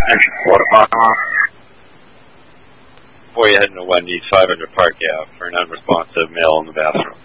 Before you head into Wendy's, 500 Park Ave for an unresponsive male in the bathroom.